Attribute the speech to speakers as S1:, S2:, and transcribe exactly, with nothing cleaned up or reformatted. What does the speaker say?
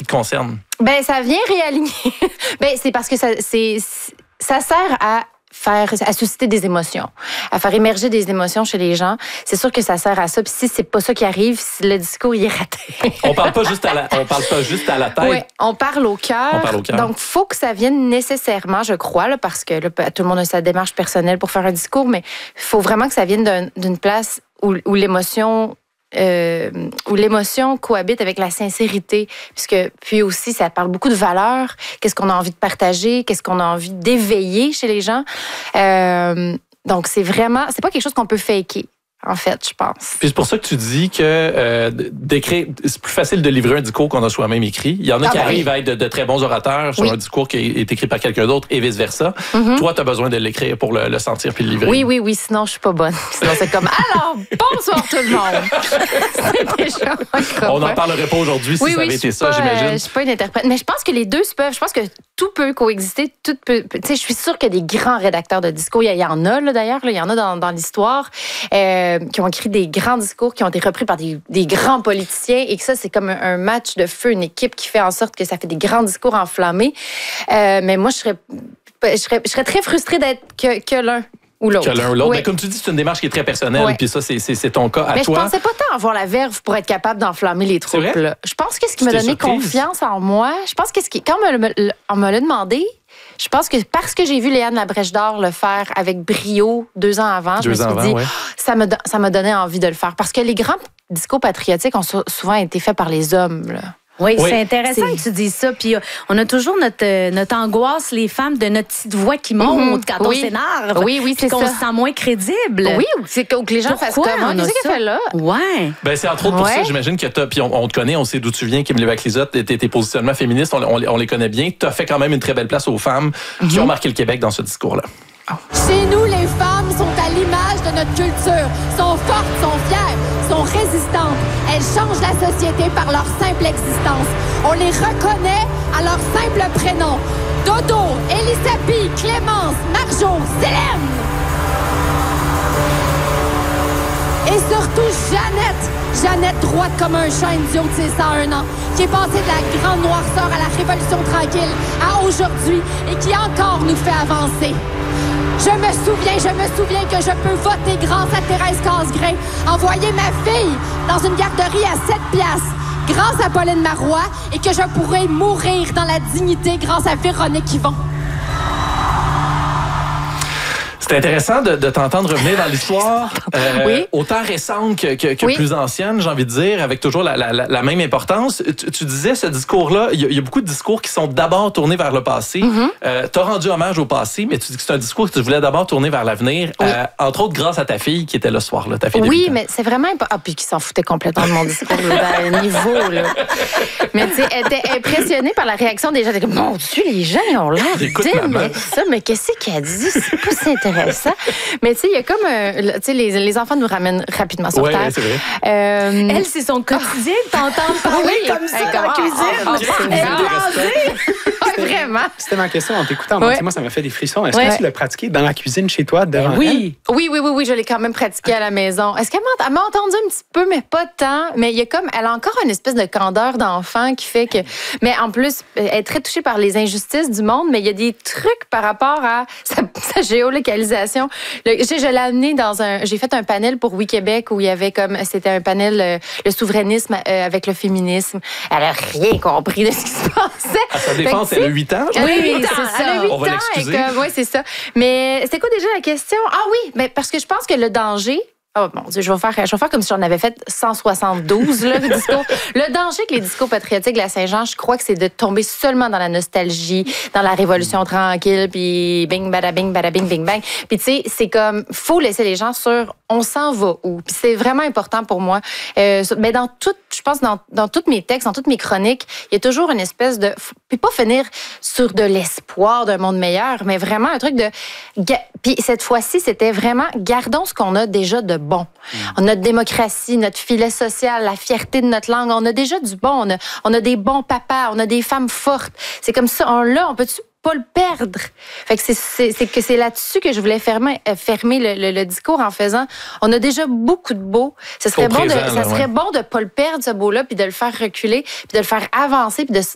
S1: te concerne?
S2: Ben, ça vient réaligner. ben, c'est parce que ça, c'est, ça sert à faire, à susciter des émotions, à faire émerger des émotions chez les gens. C'est sûr que ça sert à ça. Puis si c'est pas ça qui arrive, si le discours il est raté.
S1: on parle pas juste à la, on parle pas juste à la tête.
S2: Oui, on parle au cœur.
S1: On parle au cœur.
S2: Donc, faut que ça vienne nécessairement, je crois, là, parce que là, tout le monde a sa démarche personnelle pour faire un discours, mais il faut vraiment que ça vienne d'un, d'une place où, où l'émotion Euh, où l'émotion cohabite avec la sincérité, puisque puis aussi ça parle beaucoup de valeurs, qu'est-ce qu'on a envie de partager, qu'est-ce qu'on a envie d'éveiller chez les gens. Euh, donc c'est vraiment, c'est pas quelque chose qu'on peut faker. En fait, je pense.
S1: Puis c'est pour ça que tu dis que euh, d'écrire, c'est plus facile de livrer un discours qu'on a soi-même écrit. Il y en a ah qui ben arrivent oui. à être de, de très bons orateurs sur oui. un discours qui est écrit par quelqu'un d'autre et vice-versa. Mm-hmm. Toi, tu as besoin de l'écrire pour le, le sentir puis le livrer.
S2: Oui, oui, oui. Sinon, je suis pas bonne. Sinon, c'est comme, alors, bonsoir tout le monde. C'est déjà
S1: On n'en parlerait pas aujourd'hui si
S2: oui,
S1: ça avait
S2: oui,
S1: été ça,
S2: pas,
S1: j'imagine.
S2: Euh, je suis pas une interprète. Mais je pense que les deux se peuvent. Je pense que tout peut coexister. Tout peut. Tu sais, je suis sûre qu'il y a des grands rédacteurs de discours. Il y, y en a, là, d'ailleurs. Là, il y en a dans, dans l'histoire euh, qui ont écrit des grands discours qui ont été repris par des, des grands politiciens et que ça, c'est comme un, un match de feu, une équipe qui fait en sorte que ça fait des grands discours enflammés. Euh, mais moi, je serais, je serais, je serais très frustrée d'être que, que l'un ou l'autre.
S1: Que l'un ou l'autre.
S2: Oui.
S1: Mais comme tu dis, c'est une démarche qui est très personnelle,
S2: oui.
S1: puis ça, c'est, c'est, c'est ton cas à
S2: mais
S1: toi.
S2: Mais je pensais pas tant avoir la verve pour être capable d'enflammer les troupes. Là. Je pense que ce qui m'a donné surprise. confiance en moi, je pense que ce qui, quand on me, on me l'a demandé, je pense que parce que j'ai vu Léane Labrèche d'Or le faire avec brio deux ans avant, deux je me suis avant, dit, ouais. ça, me, ça m'a donné envie de le faire. Parce que les grands discours patriotiques ont souvent été faits par les hommes, là.
S3: Oui, oui, c'est intéressant c'est... que tu dises ça. Puis on a toujours notre, notre angoisse, les femmes, de notre petite voix qui monte mm-hmm. quand
S2: oui.
S3: on s'énerve.
S2: Oui, oui, c'est
S3: qu'on
S2: ça.
S3: se sent moins crédible.
S2: Oui, c'est que, que les gens Pourquoi fassent comment? Qu'est-ce qu'elle fait là?
S3: Ouais.
S1: Ben, c'est entre autres pour
S2: ouais.
S1: ça, j'imagine que t'as, puis on, on te connaît, on sait d'où tu viens, Kim Lévesque-Lizotte, tes, tes positionnements féministes, on, on, on les connaît bien. Tu as fait quand même une très belle place aux femmes mm-hmm. qui ont marqué le Québec dans ce discours-là.
S4: Oh. Chez nous, les femmes sont à l'image de notre culture, sont fortes, sont fières, sont résistantes. Elles changent la société par leur simple existence. On les reconnaît à leur simple prénom. Dodo, Elisabeth, Clémence, Marjo, Célène. Et surtout Jeannette. Jeannette droite comme un chêne du haut de ses cent un ans, qui est passée de la grande noirceur à la Révolution tranquille à aujourd'hui et qui encore nous fait avancer. Je me souviens, je me souviens que je peux voter grâce à Thérèse Casgrain, envoyer ma fille dans une garderie à sept piastres grâce à Pauline Marois et que je pourrais mourir dans la dignité grâce à Véronique Yvon.
S1: C'est intéressant de, de t'entendre revenir dans l'histoire, euh,
S2: oui.
S1: autant récente que, que, que
S2: oui.
S1: plus ancienne, j'ai envie de dire, avec toujours la, la, la même importance. Tu, tu disais, ce discours-là, il y, y a beaucoup de discours qui sont d'abord tournés vers le passé. Mm-hmm. Euh, tu as rendu hommage au passé, mais tu dis que c'est un discours que tu voulais d'abord tourner vers l'avenir, oui. euh, entre autres grâce à ta fille qui était là ce soir-là, ta fille de
S2: Oui, mais c'est vraiment important. Ah, puis qui s'en foutait complètement de mon discours, à un niveau, là. Mais tu sais, elle était impressionnée par la réaction des gens. Elle était comme, mon Dieu, les gens, ils ont l'air d'aimer ça, mais qu'est-ce qu'elle dit? C'est pas si intéressant. Mais tu sais, il y a comme, euh, tu sais, les, les enfants nous ramènent rapidement sur
S1: ouais,
S2: terre.
S1: Ouais, c'est vrai.
S3: Euh, Elle, c'est son quotidien de t'entendre parler oui, comme ça dans la cuisine.
S2: Oh, oh,
S3: Elle est blasée.
S2: Vraiment.
S5: C'était ma question en t'écoutant. Ouais. Moi, ça m'a fait des frissons. Est-ce
S2: ouais.
S5: que tu l'as pratiqué dans la cuisine chez toi devant
S2: ben oui.
S5: elle?
S2: Oui, oui, oui, oui, je l'ai quand même pratiqué à la maison. Est-ce qu'elle m'a, elle m'a entendu un petit peu, mais pas tant. Mais il y a comme, elle a encore une espèce de candeur d'enfant qui fait que, mais en plus, elle est très touchée par les injustices du monde, mais il y a des trucs par rapport à sa, sa géolocalisation. Le, je, je l'ai amené dans un, j'ai fait un panel pour Oui Québec où il y avait comme, c'était un panel, euh, le souverainisme euh, avec le féminisme. Elle a rien compris de ce qui se passait.
S1: À sa défense, elle a huit ans.
S2: Elle a huit ans. Elle a huit
S1: On va
S2: ans.
S1: l'excuser.
S2: Oui, c'est ça. Mais c'était quoi déjà la question? Ah oui, mais parce que je pense que le danger... Oh mon Dieu, je vais faire, je vais faire comme si j'en avais fait cent soixante-douze, là, le discours. Le danger que les discours patriotiques de la Saint-Jean, je crois que c'est de tomber seulement dans la nostalgie, dans la Révolution tranquille, puis bing, bada, bing, bada, bing, bing, bang. Puis tu sais, c'est comme, faut laisser les gens sur on s'en va où. Puis c'est vraiment important pour moi. Euh, mais dans tout, je pense, dans, dans tous mes textes, dans toutes mes chroniques, il y a toujours une espèce de... Puis pas finir sur de l'espoir d'un monde meilleur, mais vraiment un truc de... Puis cette fois-ci, c'était vraiment, gardons ce qu'on a déjà de bon. Mmh. Notre démocratie, notre filet social, la fierté de notre langue, on a déjà du bon. On a, on a des bons papas, on a des femmes fortes. C'est comme ça, on l'a, on peut-tu pas le perdre? Fait que c'est, c'est, c'est que c'est là-dessus que je voulais fermer, fermer le, le, le discours en faisant, on a déjà beaucoup de beau. Ce serait, bon, présent, de, ça là, serait ouais. bon de pas le perdre, ce beau-là, puis de le faire reculer, puis de le faire avancer, puis de,